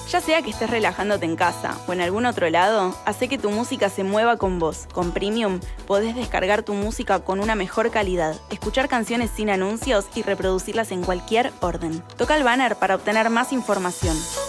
Ya sea que estés relajándote en casa o en algún otro lado, hace que tu música se mueva con vos. Con Premium podés descargar tu música con una mejor calidad, escuchar canciones sin anuncios y reproducirlas en cualquier orden. Toca el banner para obtener más información.